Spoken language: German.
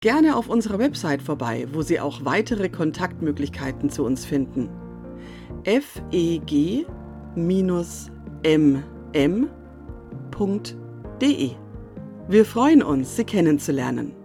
Gerne auf unserer Website vorbei, wo Sie auch weitere Kontaktmöglichkeiten zu uns finden. feg-mm.de. Wir freuen uns, Sie kennenzulernen.